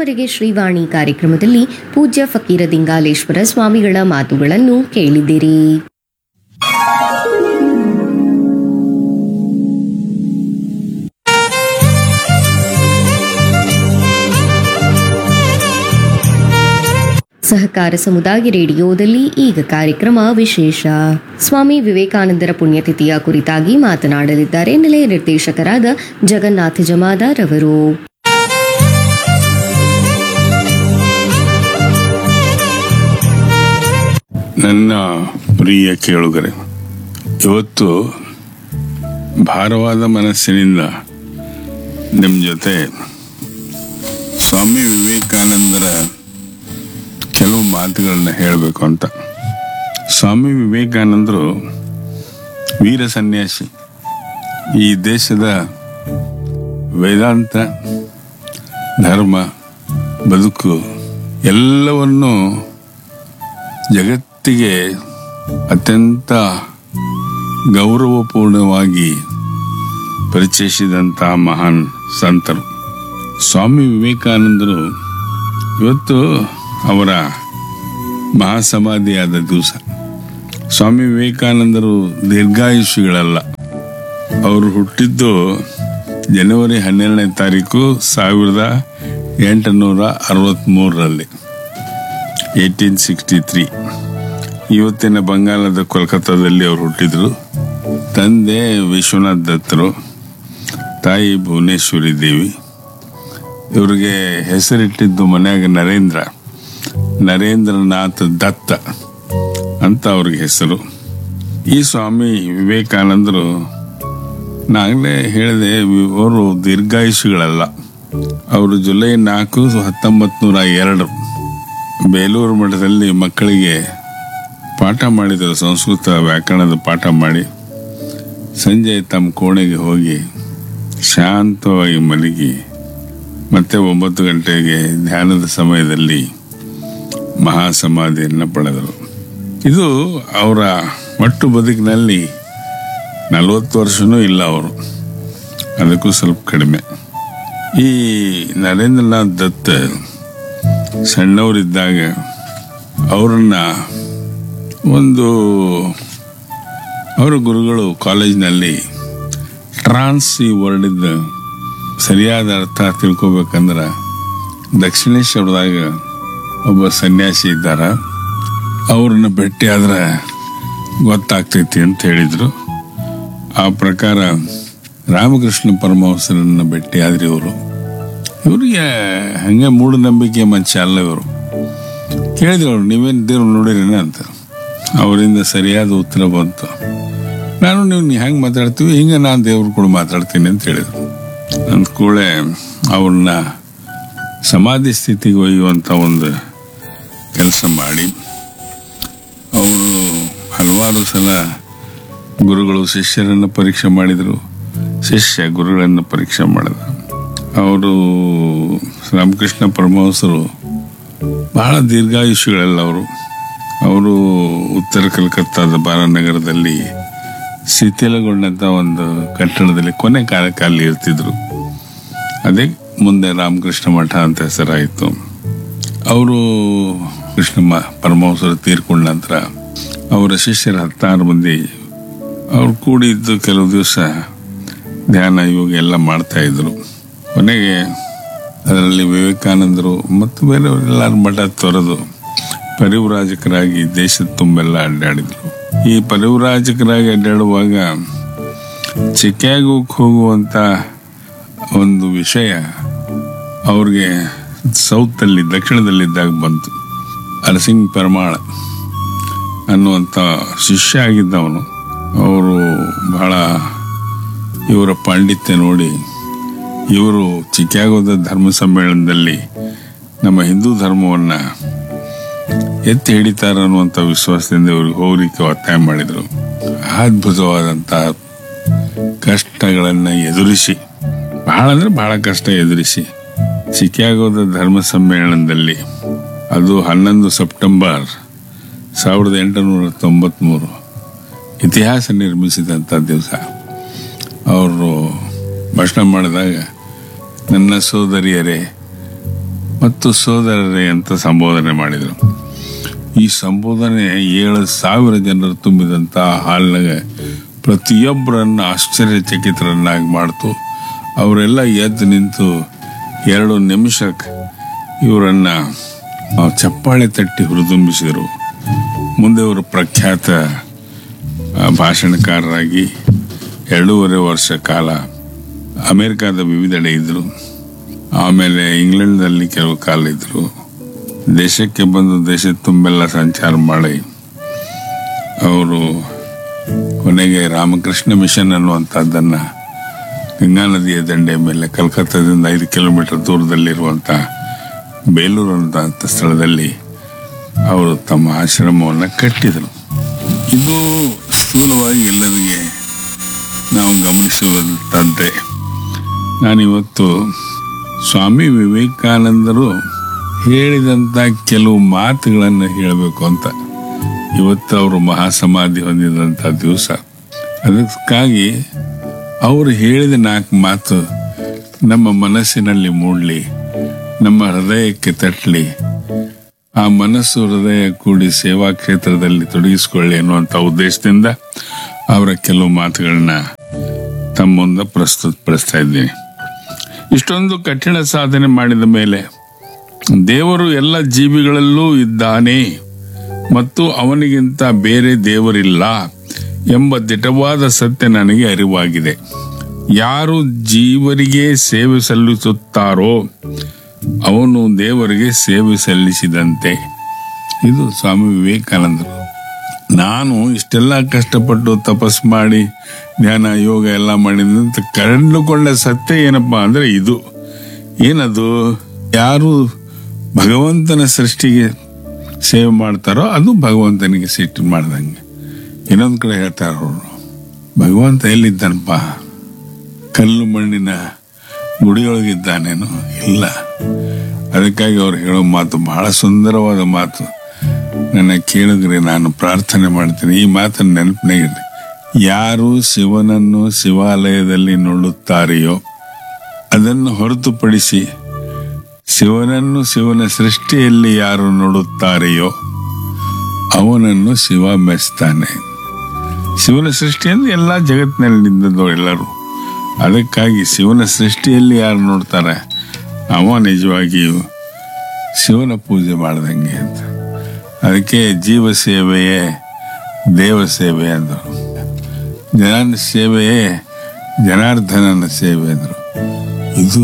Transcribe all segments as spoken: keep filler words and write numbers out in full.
ಇದುವರೆಗೆ ಶ್ರೀವಾಣಿ ಕಾರ್ಯಕ್ರಮದಲ್ಲಿ ಪೂಜ್ಯ ಫಕೀರ ದಿಂಗಾಲೇಶ್ವರ ಸ್ವಾಮಿಗಳ ಮಾತುಗಳನ್ನು ಕೇಳಿದಿರಿ. ಸಹಕಾರ ಸಮುದಾಯ ರೇಡಿಯೋದಲ್ಲಿ ಈಗ ಕಾರ್ಯಕ್ರಮ ವಿಶೇಷ. ಸ್ವಾಮಿ ವಿವೇಕಾನಂದರ ಪುಣ್ಯತಿಥಿಯ ಕುರಿತಾಗಿ ಮಾತನಾಡಲಿದ್ದಾರೆ ನಿಲಯ ನಿರ್ದೇಶಕರಾದ ಜಗನ್ನಾಥ ಜಮಾದಾರ್ ಅವರು. ನನ್ನ ಪ್ರಿಯ ಕೇಳುಗರೆ, ಇವತ್ತು ಭಾರವಾದ ಮನಸ್ಸಿನಿಂದ ನಿಮ್ಮ ಜೊತೆ ಸ್ವಾಮಿ ವಿವೇಕಾನಂದರ ಕೆಲವು ಮಾತುಗಳನ್ನ ಹೇಳಬೇಕು ಅಂತ. ಸ್ವಾಮಿ ವಿವೇಕಾನಂದರು ವೀರ ಸನ್ಯಾಸಿ. ಈ ದೇಶದ ವೇದಾಂತ, ಧರ್ಮ, ಬದುಕು ಎಲ್ಲವನ್ನು ಜಗತ್ತಿಗೆ ಅತ್ಯಂತ ಗೌರವಪೂರ್ಣವಾಗಿ ಪರಿಚಯಿಸಿದಂಥ ಮಹಾನ್ ಸಂತರು ಸ್ವಾಮಿ ವಿವೇಕಾನಂದರು. ಇವತ್ತು ಅವರ ಮಹಾಸಮಾಧಿಯಾದ ದಿವಸ. ಸ್ವಾಮಿ ವಿವೇಕಾನಂದರು ದೀರ್ಘಾಯುಷಿಗಳಲ್ಲ. ಅವರು ಹುಟ್ಟಿದ್ದು ಜನವರಿ ಹನ್ನೆರಡನೇ ತಾರೀಕು ಸಾವಿರದ ಎಂಟುನೂರ ಅರವತ್ತ್ಮೂರರಲ್ಲಿ ಏಯ್ಟೀನ್ ಸಿಕ್ಸ್ಟಿ ತ್ರೀ ಇವತ್ತಿನ ಬಂಗಾಳದ ಕೋಲ್ಕತ್ತಾದಲ್ಲಿ ಅವರು ಹುಟ್ಟಿದ್ರು. ತಂದೆ ವಿಶ್ವನಾಥ್ ದತ್ತರು, ತಾಯಿ ಭುವನೇಶ್ವರಿ ದೇವಿ. ಇವರಿಗೆ ಹೆಸರಿಟ್ಟಿದ್ದು ಮನೆಯಾಗ ನರೇಂದ್ರ ನರೇಂದ್ರನಾಥ್ ದತ್ತ ಅಂತ ಅವ್ರಿಗೆ ಹೆಸರು. ಈ ಸ್ವಾಮಿ ವಿವೇಕಾನಂದರು ನಾಗಲೇ ಹೇಳಿದೆ, ಅವರು ದೀರ್ಘಾಯುಷಿಗಳಲ್ಲ. ಅವರು ಜುಲೈ ನಾಲ್ಕು ಹತ್ತೊಂಬತ್ತು ನೂರ ಎರಡು ಬೇಲೂರು ಮಠದಲ್ಲಿ ಮಕ್ಕಳಿಗೆ ಪಾಠ ಮಾಡಿದರು. ಸಂಸ್ಕೃತ ವ್ಯಾಕರಣದ ಪಾಠ ಮಾಡಿ ಸಂಜೆ ತಮ್ಮ ಕೋಣೆಗೆ ಹೋಗಿ ಶಾಂತವಾಗಿ ಮಲಗಿ ಮತ್ತೆ ಒಂಬತ್ತು ಗಂಟೆಗೆ ಧ್ಯಾನದ ಸಮಯದಲ್ಲಿ ಮಹಾಸಮಾಧಿಯನ್ನು ಪಡೆದರು. ಇದು ಅವರ ಒಟ್ಟು ಬದುಕಿನಲ್ಲಿ ನಲವತ್ತು ವರ್ಷನೂ ಇಲ್ಲ, ಅವರು ಅದಕ್ಕೂ ಸ್ವಲ್ಪ ಕಡಿಮೆ. ಈ ನರೇಂದ್ರನಾಥ್ ದತ್ ಸಣ್ಣವರಿದ್ದಾಗ ಅವರನ್ನ ಒಂದು ಅವರ ಗುರುಗಳು ಕಾಲೇಜಿನಲ್ಲಿ ಟ್ರಾನ್ಸ್ ಈ ವರ್ಡಿದ್ದ ಸರಿಯಾದ ಅರ್ಥ ತಿಳ್ಕೊಬೇಕಂದ್ರೆ ದಕ್ಷಿಣೇಶ್ವರದಾಗ ಒಬ್ಬ ಸನ್ಯಾಸಿ ಇದ್ದಾರ, ಅವ್ರನ್ನ ಭೇಟಿ ಆದ್ರೆ ಗೊತ್ತಾಗ್ತೈತಿ ಅಂತ ಹೇಳಿದ್ರು. ಆ ಪ್ರಕಾರ ರಾಮಕೃಷ್ಣ ಪರಮಹಂಸರನ್ನ ಭೇಟಿ ಆದ್ರಿ ಅವರು. ಇವರಿಗೆ ಹಂಗೆ ಮೂಢನಂಬಿಕೆ ಮನುಷ್ಯ ಅಲ್ಲ ಇವರು. ಕೇಳಿದ್ರು ಅವ್ರು, ನೀವೇನು ದೇವ್ರು ನೋಡಿರೇನ ಅಂತ. ಅವರಿಂದ ಸರಿಯಾದ ಉತ್ತರ ಬಂತು. ನಾನು ನೀವು ನೀ ಹೆಂಗೆ ಮಾತಾಡ್ತೀವಿ ಹಿಂಗೆ ನಾನು ದೇವ್ರು ಕೂಡ ಮಾತಾಡ್ತೀನಿ ಅಂತ ಹೇಳಿದ್ರು. ಅಂದ ಕೂಡಲೇ ಅವ್ರನ್ನ ಸಮಾಧಿ ಸ್ಥಿತಿಗೆ ಒಯ್ಯುವಂಥ ಒಂದು ಕೆಲಸ ಮಾಡಿ ಅವರು ಹಲವಾರು ಸಲ ಗುರುಗಳು ಶಿಷ್ಯರನ್ನು ಪರೀಕ್ಷೆ ಮಾಡಿದರು, ಶಿಷ್ಯ ಗುರುಗಳನ್ನು ಪರೀಕ್ಷೆ ಮಾಡಿದ್ರು. ಅವರು ರಾಮಕೃಷ್ಣ ಪರಮಹಂಸರು ಬಹಳ ದೀರ್ಘಾಯುಷಿಗಳಲ್ಲ. ಅವರು ಅವರು ಉತ್ತರ ಕಲ್ಕತ್ತಾದ ಬಾಲನಗರದಲ್ಲಿ ಶಿಥಿಲಗೊಂಡಂಥ ಒಂದು ಕಟ್ಟಡದಲ್ಲಿ ಕೊನೆ ಕಾಲದಲ್ಲಿ ಇರ್ತಿದ್ರು. ಅದೇ ಮುಂದೆ ರಾಮಕೃಷ್ಣ ಮಠ ಅಂತ ಹೆಸರಾಯಿತು. ಅವರು ಕೃಷ್ಣ ಪರಮಹಂಸರು ತೀರ್ಕೊಂಡ ನಂತರ ಅವರ ಶಿಷ್ಯರ ಹತ್ತಾರು ಮಂದಿ ಅವ್ರು ಕೂಡಿದ್ದು ಕೆಲವು ದಿವಸ ಧ್ಯಾನ ಯೋಗ ಎಲ್ಲ ಮಾಡ್ತಾ ಇದ್ರು. ಕೊನೆಗೆ ಅದರಲ್ಲಿ ವಿವೇಕಾನಂದರು ಮತ್ತು ಬೇರೆಯವರೆಲ್ಲರ ಮಠ ತೊರೆದು ಪರಿವ್ರಾಜಕರಾಗಿ ದೇಶದ ತುಂಬೆಲ್ಲ ಅಡ್ಡಾಡಿದ್ರು. ಈ ಪರಿವ್ರಾಜಕರಾಗಿ ಅಡ್ಡಾಡುವಾಗ ಚಿಕಾಗೋಕ್ಕೆ ಹೋಗುವಂಥ ಒಂದು ವಿಷಯ ಅವ್ರಿಗೆ ಸೌತಲ್ಲಿ ದಕ್ಷಿಣದಲ್ಲಿದ್ದಾಗ ಬಂತು. ಅರಸಿಂಗ್ ಪರಮಾಳ ಅನ್ನುವಂಥ ಶಿಷ್ಯ ಆಗಿದ್ದವನು. ಅವರು ಬಹಳ ಇವರ ಪಾಂಡಿತ್ಯ ನೋಡಿ ಇವರು ಚಿಕಾಗೋದ ಧರ್ಮ ಸಮ್ಮೇಳನದಲ್ಲಿ ನಮ್ಮ ಹಿಂದೂ ಧರ್ಮವನ್ನು ಎತ್ತಿ ಹಿಡಿತಾರೆ ಅನ್ನುವಂಥ ವಿಶ್ವಾಸದಿಂದ ಇವ್ರಿಗೆ ಹೋಗ್ಲಿಕ್ಕೆ ಒತ್ತಾಯ ಮಾಡಿದರು. ಅದ್ಭುತವಾದಂಥ ಕಷ್ಟಗಳನ್ನು ಎದುರಿಸಿ, ಬಹಳ ಅಂದರೆ ಬಹಳ ಕಷ್ಟ ಎದುರಿಸಿ ಚಿಕಾಗೋದ ಧರ್ಮ ಸಮ್ಮೇಳನದಲ್ಲಿ, ಅದು ಹನ್ನೊಂದು ಸೆಪ್ಟೆಂಬರ್ ಸಾವಿರದ ಎಂಟುನೂರ ತೊಂಬತ್ತ್ಮೂರು ಇತಿಹಾಸ ನಿರ್ಮಿಸಿದಂಥ ದಿವಸ, ಅವರು ಭಾಷಣ ಮಾಡಿದಾಗ, ನನ್ನ ಸೋದರಿಯರೇ, ಮತ್ತು ಸೋದರರೇ ಅಂತ ಸಂಬೋಧನೆ ಮಾಡಿದರು. ಈ ಸಂಬೋಧನೆ ಏಳು ಸಾವಿರ ಜನರು ತುಂಬಿದಂಥ ಹಾಲ್ನಾಗ ಪ್ರತಿಯೊಬ್ಬರನ್ನು ಆಶ್ಚರ್ಯಚಕಿತರನ್ನಾಗಿ ಮಾಡ್ತು. ಅವರೆಲ್ಲ ಎದ್ದು ನಿಂತು ಎರಡು ನಿಮಿಷಕ್ಕೆ ಇವರನ್ನು ಚಪ್ಪಾಳೆ ತಟ್ಟಿ ಹುರಿದುಂಬಿಸಿದರು. ಮುಂದೆ ಅವರು ಪ್ರಖ್ಯಾತ ಭಾಷಣಕಾರರಾಗಿ ಎರಡೂವರೆ ವರ್ಷ ಕಾಲ ಅಮೆರಿಕಾದ ವಿವಿಧೆಡೆ ಇದ್ದರು. ಆಮೇಲೆ ಇಂಗ್ಲೆಂಡ್ನಲ್ಲಿ ಕೆಲವು ಕಾಲ ಇದ್ದರು. ದೇಶಕ್ಕೆ ಬಂದು ದೇಶದ ತುಂಬೆಲ್ಲ ಸಂಚಾರ ಮಾಡಿ ಅವರು ಕೊನೆಗೆ ರಾಮಕೃಷ್ಣ ಮಿಷನ್ ಅನ್ನುವಂಥದ್ದನ್ನು ಗಂಗಾ ನದಿಯ ದಂಡೆಯ ಮೇಲೆ ಕಲ್ಕತ್ತಾದಿಂದ ಐದು ಕಿಲೋಮೀಟರ್ ದೂರದಲ್ಲಿರುವಂಥ ಬೇಲೂರು ಅಂತ ಸ್ಥಳದಲ್ಲಿ ಅವರು ತಮ್ಮ ಆಶ್ರಮವನ್ನು ಕಟ್ಟಿದರು. ಇದು ಸ್ಥೂಲವಾಗಿ ಎಲ್ಲರಿಗೆ ನಾವು ಗಮನಿಸುವಂಥದ್ದೇ. ನಾನಿವತ್ತು ಸ್ವಾಮಿ ವಿವೇಕಾನಂದರು ಹೇಳಿದಂಥ ಕೆಲವು ಮಾತುಗಳನ್ನು ಹೇಳಬೇಕು ಅಂತ. ಇವತ್ತು ಅವರು ಮಹಾಸಮಾಧಿ ಹೊಂದಿದಂಥ ದಿವಸ. ಅದಕ್ಕಾಗಿ ಅವರು ಹೇಳಿದ ನಾಲ್ಕು ಮಾತು ನಮ್ಮ ಮನಸ್ಸಿನಲ್ಲಿ ಮೂಡಲಿ, ನಮ್ಮ ಹೃದಯಕ್ಕೆ ತಟ್ಟಲಿ, ಆ ಮನಸ್ಸು ಹೃದಯ ಕೂಡಿ ಸೇವಾ ಕ್ಷೇತ್ರದಲ್ಲಿ ತೊಡಗಿಸಿಕೊಳ್ಳಿ ಅನ್ನುವಂಥ ಉದ್ದೇಶದಿಂದ ಅವರ ಕೆಲವು ಮಾತುಗಳನ್ನ ತಮ್ಮ ಮುಂದೆ ಪ್ರಸ್ತುತಪಡಿಸ್ತಾ ಇದ್ದೀನಿ. ಇಷ್ಟೊಂದು ಕಠಿಣ ಸಾಧನೆ ಮಾಡಿದ ಮೇಲೆ ದೇವರು ಎಲ್ಲ ಜೀವಿಗಳಲ್ಲೂ ಇದ್ದಾನೆ ಮತ್ತು ಅವನಿಗಿಂತ ಬೇರೆ ದೇವರಿಲ್ಲ ಎಂಬ ದಿಟವಾದ ಸತ್ಯ ನನಗೆ ಅರಿವಾಗಿದೆ. ಯಾರು ಜೀವರಿಗೆ ಸೇವೆ ಸಲ್ಲಿಸುತ್ತಾರೋ ಅವನು ದೇವರಿಗೆ ಸೇವೆ ಸಲ್ಲಿಸಿದಂತೆ. ಇದು ಸ್ವಾಮಿ ವಿವೇಕಾನಂದರು. ನಾನು ಇಷ್ಟೆಲ್ಲ ಕಷ್ಟಪಟ್ಟು ತಪಸ್ ಮಾಡಿ ಧ್ಯಾನ ಯೋಗ ಎಲ್ಲ ಮಾಡಿದಂತ ಕಂಡುಕೊಂಡ ಸತ್ಯ ಏನಪ್ಪಾ ಅಂದ್ರೆ ಇದು ಏನದು, ಯಾರು ಭಗವಂತನ ಸೃಷ್ಟಿಗೆ ಸೇವೆ ಮಾಡ್ತಾರೋ ಅದು ಭಗವಂತನಿಗೆ ಸಿಟ್ಟು ಮಾಡ್ದಂಗೆ. ಇನ್ನೊಂದು ಕಡೆ ಹೇಳ್ತಾರ ಅವರು, ಭಗವಂತ ಎಲ್ಲಿದ್ದಾನಪ್ಪ, ಕಲ್ಲು ಮಣ್ಣಿನ ಗುಡಿಯೊಳಗಿದ್ದಾನೇನು? ಇಲ್ಲ. ಅದಕ್ಕಾಗಿ ಅವ್ರು ಹೇಳೋ ಮಾತು ಬಹಳ ಸುಂದರವಾದ ಮಾತು. ನನ್ನ ಕೇಳಿದ್ರೆ ನಾನು ಪ್ರಾರ್ಥನೆ ಮಾಡ್ತೀನಿ, ಈ ಮಾತನ್ನು ನೆನಪಿನಾಗಿರ್ಲಿ. ಯಾರು ಶಿವನನ್ನು ಶಿವಾಲಯದಲ್ಲಿ ನೋಡುತ್ತಾರೆಯೋ ಅದನ್ನು ಹೊರತುಪಡಿಸಿ ಶಿವನನ್ನು ಶಿವನ ಸೃಷ್ಟಿಯಲ್ಲಿ ಯಾರು ನೋಡುತ್ತಾರೆಯೋ ಅವನನ್ನು ಶಿವ ಮೆಚ್ತಾನೆ. ಶಿವನ ಸೃಷ್ಟಿಯಲ್ಲಿ ಎಲ್ಲ ಜಗತ್ತಿನಲ್ಲಿ ನಿಂತದ್ದು ಎಲ್ಲರೂ. ಅದಕ್ಕಾಗಿ ಶಿವನ ಸೃಷ್ಟಿಯಲ್ಲಿ ಯಾರು ನೋಡ್ತಾರೆ ಅವ ನಿಜವಾಗಿಯೂ ಶಿವನ ಪೂಜೆ ಮಾಡ್ದಂಗೆ ಅಂತ. ಅದಕ್ಕೆ ಜೀವ ಸೇವೆಯೇ ದೇವ ಸೇವೆ ಅಂದರು. ಜನ ಸೇವೆಯೇ ಜನಾರ್ದನನ ಸೇವೆ ಅಂದರು. ಇದು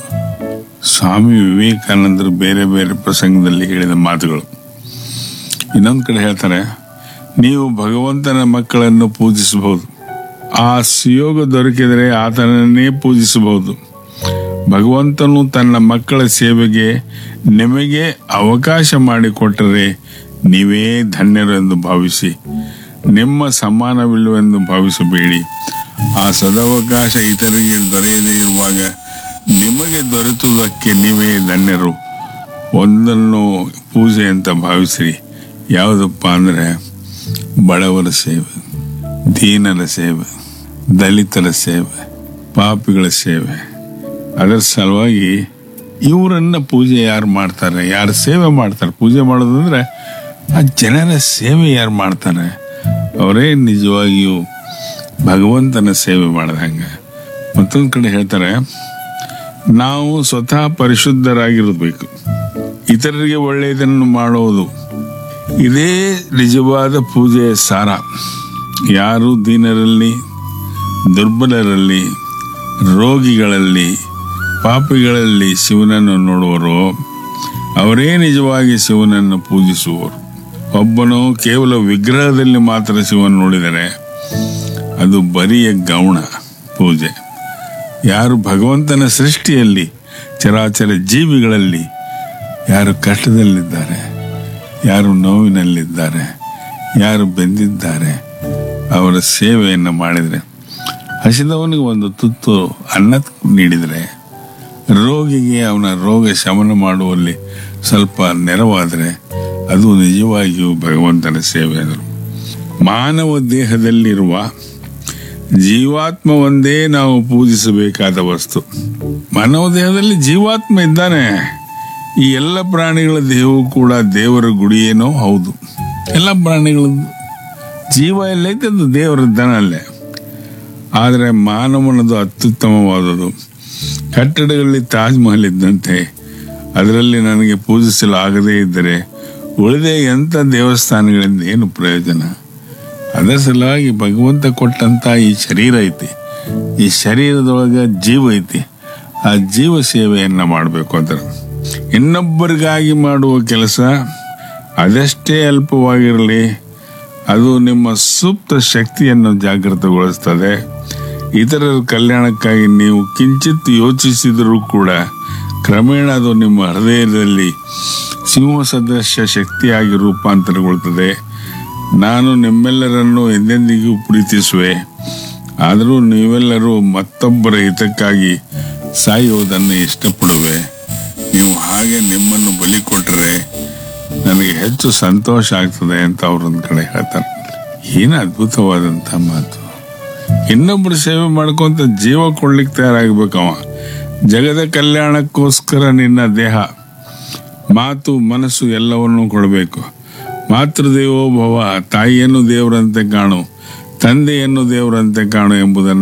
ಸ್ವಾಮಿ ವಿವೇಕಾನಂದರು ಬೇರೆ ಬೇರೆ ಪ್ರಸಂಗದಲ್ಲಿ ಹೇಳಿದ ಮಾತುಗಳು. ಇನ್ನೊಂದು ಕಡೆ ಹೇಳ್ತಾರೆ, ನೀವು ಭಗವಂತನ ಮಕ್ಕಳನ್ನು ಪೂಜಿಸಬಹುದು, ಆ ಸುಯೋಗ ದೊರಕಿದರೆ ಆತನನ್ನೇ ಪೂಜಿಸಬಹುದು. ಭಗವಂತನು ತನ್ನ ಮಕ್ಕಳ ಸೇವೆಗೆ ನಿಮಗೆ ಅವಕಾಶ ಮಾಡಿಕೊಟ್ಟರೆ ನೀವೇ ಧನ್ಯರು ಎಂದು ಭಾವಿಸಿ, ನಿಮ್ಮ ಸಮಾನವಿಲ್ಲವೆಂದು ಭಾವಿಸಬೇಡಿ. ಆ ಸದವಕಾಶ ಇತರರಿಗೆ ದೊರೆಯದೇ ಇರುವಾಗ ನಿಮಗೆ ದೊರೆತುದಕ್ಕೆ ನೀವೇ ಧನ್ಯರು. ಒಂದನ್ನು ಪೂಜೆ ಅಂತ ಭಾವಿಸಿರಿ. ಯಾವುದಪ್ಪ ಅಂದರೆ ಬಡವರ ಸೇವೆ, ದೀನರ ಸೇವೆ, ದಲಿತರ ಸೇವೆ, ಪಾಪಿಗಳ ಸೇವೆ. ಅದರ ಸಲುವಾಗಿ ಇವರನ್ನ ಪೂಜೆ ಯಾರು ಮಾಡ್ತಾರೆ, ಯಾರು ಸೇವೆ ಮಾಡ್ತಾರೆ, ಪೂಜೆ ಮಾಡೋದಂದ್ರೆ ಆ ಜನರ ಸೇವೆ ಯಾರು ಮಾಡ್ತಾರೆ ಅವರೇ ನಿಜವಾಗಿಯೂ ಭಗವಂತನ ಸೇವೆ ಮಾಡ್ದಂಗೆ. ಮತ್ತೊಂದು ಕಡೆ ಹೇಳ್ತಾರೆ, ನಾವು ಸ್ವತಃ ಪರಿಶುದ್ಧರಾಗಿರಬೇಕು, ಇತರರಿಗೆ ಒಳ್ಳೆಯದನ್ನು ಮಾಡೋದು, ಇದೇ ನಿಜವಾದ ಪೂಜೆಯ ಸಾರ. ಯಾರು ದೀನರಲ್ಲಿ, ದುರ್ಬಲರಲ್ಲಿ, ರೋಗಿಗಳಲ್ಲಿ, ಪಾಪಿಗಳಲ್ಲಿ ಶಿವನನ್ನು ನೋಡುವರೋ ಅವರೇ ನಿಜವಾಗಿ ಶಿವನನ್ನು ಪೂಜಿಸುವರು. ಒಬ್ಬನು ಕೇವಲ ವಿಗ್ರಹದಲ್ಲಿ ಮಾತ್ರ ಶಿವನ ನೋಡಿದರೆ ಅದು ಬರಿಯ ಗೌಣ ಪೂಜೆ. ಯಾರು ಭಗವಂತನ ಸೃಷ್ಟಿಯಲ್ಲಿ ಚರಾಚರ ಜೀವಿಗಳಲ್ಲಿ ಯಾರು ಕಷ್ಟದಲ್ಲಿದ್ದಾರೆ, ಯಾರು ನೋವಿನಲ್ಲಿದ್ದಾರೆ, ಯಾರು ಬೆಂದಿದ್ದಾರೆ ಅವರ ಸೇವೆಯನ್ನು ಮಾಡಿದರೆ, ಹಸಿದವನಿಗೆ ಒಂದು ತುತ್ತು ಅನ್ನ ನೀಡಿದರೆ, ರೋಗಿಗೆ ಅವನ ರೋಗ ಶಮನ ಮಾಡುವಲ್ಲಿ ಸ್ವಲ್ಪ ನೆರವಾದರೆ ಅದು ನಿಜವಾಗಿಯೂ ಭಗವಂತನ ಸೇವೆ ಅಂದರು. ಮಾನವ ದೇಹದಲ್ಲಿರುವ ಜೀವಾತ್ಮ ಒಂದೇ ನಾವು ಪೂಜಿಸಬೇಕಾದ ವಸ್ತು. ಮಾನವ ದೇಹದಲ್ಲಿ ಜೀವಾತ್ಮ ಇದ್ದಾನೆ. ಈ ಎಲ್ಲ ಪ್ರಾಣಿಗಳ ದೇಹವು ಕೂಡ ದೇವರ ಗುಡಿಯೇನೋ ಹೌದು. ಎಲ್ಲ ಪ್ರಾಣಿಗಳ ಜೀವ ಎಲ್ಲೈತೆ ಅದು ದೇವರ ದನಲ್ಲೇ. ಆದರೆ ಮಾನವನದು ಅತ್ಯುತ್ತಮವಾದದು. ಕಟ್ಟಡಗಳಲ್ಲಿ ತಾಜ್ ಮಹಲ್ ಇದ್ದಂತೆ ಅದರಲ್ಲಿ ನನಗೆ ಪೂಜಿಸಲು ಆಗದೇ ಇದ್ದರೆ ಉಳಿದೇ ಎಂಥ ದೇವಸ್ಥಾನಗಳಿಂದ ಏನು ಪ್ರಯೋಜನ? ಅದರ ಸಲುವಾಗಿ ಭಗವಂತ ಕೊಟ್ಟಂತ ಈ ಶರೀರ ಐತಿ, ಈ ಶರೀರದೊಳಗೆ ಜೀವ ಐತಿ. ಆ ಜೀವ ಸೇವೆಯನ್ನ ಮಾಡಬೇಕು. ಅದರ ಇನ್ನೊಬ್ಬರಿಗಾಗಿ ಮಾಡುವ ಕೆಲಸ ಅದೆಷ್ಟೇ ಅಲ್ಪವಾಗಿರಲಿ, ಅದು ನಿಮ್ಮ ಸುಪ್ತ ಶಕ್ತಿಯನ್ನು ಜಾಗೃತಗೊಳಿಸ್ತದೆ. ಇತರರ ಕಲ್ಯಾಣಕ್ಕಾಗಿ ನೀವು ಕಿಂಚಿತ್ ಯೋಚಿಸಿದರೂ ಕೂಡ ಕ್ರಮೇಣ ಅದು ನಿಮ್ಮ ಹೃದಯದಲ್ಲಿ ಸಿಂಹ ಸದೃಶ ಶಕ್ತಿಯಾಗಿ ರೂಪಾಂತರಗೊಳ್ಳುತ್ತದೆ. ನಾನು ನಿಮ್ಮೆಲ್ಲರನ್ನು ಎಂದೆಂದಿಗೂ ಪ್ರೀತಿಸುವೆ, ಆದರೂ ನೀವೆಲ್ಲರೂ ಮತ್ತೊಬ್ಬರ ಹಿತಕ್ಕಾಗಿ ಸಾಯುವುದನ್ನು ಇಷ್ಟಪಡುವೆ. ನೀವು ಹಾಗೆ ನಿಮ್ಮನ್ನು ಬಲಿ ಕೊಟ್ಟರೆ ನನಗೆ ಹೆಚ್ಚು ಸಂತೋಷ ಆಗ್ತದೆ ಅಂತ ಅವರೊಂದು ಕಡೆ ಹೇಳ್ತಾರೆ. ಏನು ಅದ್ಭುತವಾದಂಥ ಮಾತು. ಇನ್ನೊಬ್ಬರು ಸೇವೆ ಮಾಡ್ಕೊಂತ ಜೀವ ಕೊಡ್ಲಿಕ್ಕೆ ತಯಾರಾಗಬೇಕವ. ಜಗದ ಕಲ್ಯಾಣಕ್ಕೋಸ್ಕರ ನಿನ್ನ ದೇಹ, ಮಾತು, ಮನಸ್ಸು ಎಲ್ಲವನ್ನೂ ಕೊಡಬೇಕು. ಮಾತೃದೇವೋ ಭವ, ತಾಯಿಯನ್ನು ದೇವರಂತೆ ಕಾಣು, ತಂದೆಯನ್ನು ದೇವರಂತೆ ಕಾಣು ಎಂಬುದನ್ನು